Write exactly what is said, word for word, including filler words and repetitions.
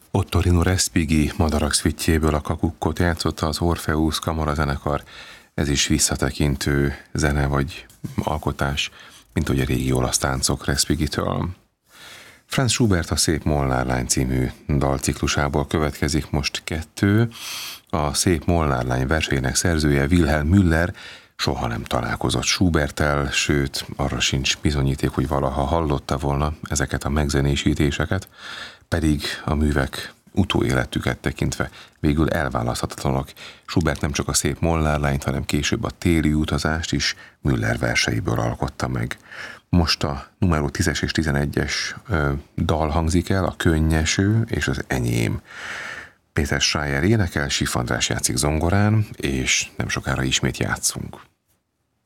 Ottorino Respighi Madarak szvitjéből a Kakukkot játszotta az Orpheus kamarazenekar. Ez is visszatekintő zene vagy alkotás, mint hogy a régi olasz táncok Respighitől. Franz Schubert a Szép Molnár lány című dalciklusából következik most kettő. A Szép Molnár lány versének szerzője Wilhelm Müller soha nem találkozott Schuberttel, sőt, arra sincs bizonyíték, hogy valaha hallotta volna ezeket a megzenésítéseket, pedig a művek utóéletüket tekintve végül elválaszthatatlanok. Schubert nem csak a Szép Molnár lányt, hanem később a Téli utazást is Müller verseiből alkotta meg. Most a numero tízes és tizenegyes ö, dal hangzik el, a Könnyeső és az Enyém. Péter Schreier énekel, Schiff András játszik zongorán, és nem sokára ismét játszunk.